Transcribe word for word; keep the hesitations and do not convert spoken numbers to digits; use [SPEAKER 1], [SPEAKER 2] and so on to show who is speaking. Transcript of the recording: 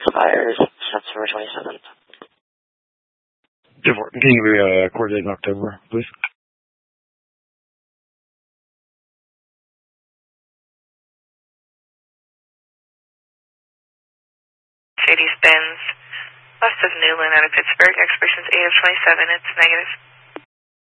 [SPEAKER 1] expires September twenty-seventh.
[SPEAKER 2] Can you give me a coordinate in October, please?
[SPEAKER 3] Mercedes-Benz, west of Newland out of Pittsburgh, expirations eight of twenty-seven, it's negative.